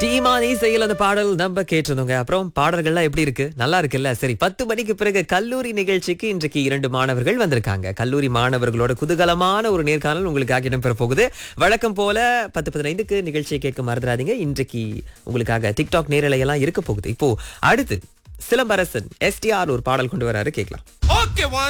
டீமானி செயல் அந்த பாடல் நம்ம கேட்டிருந்தோங்க. அப்புறம் பாடல்கள்லாம் எப்படி இருக்கு? நல்லா இருக்குல்ல? சரி, 10 மணிக்கு பிறகு கல்லூரி நிகழ்ச்சிக்கு இன்றைக்கு 2 மாணவர்கள் வந்திருக்காங்க. கல்லூரி மாணவர்களோட குதூகலமான ஒரு நேர்காணல் உங்களுக்காக இடம்பெற போகுது. வழக்கம் போல 10:15க்கு நிகழ்ச்சியை கேட்க மறந்துடாதீங்க. இன்றைக்கு உங்களுக்காக டிக்டாக் நேரலையெல்லாம் இருக்க போகுது. இப்போ அடுத்து சிலம்பரசன் STR ஒரு பாடல் கொண்டு வராரு, கேட்கலாம். ஓகே 1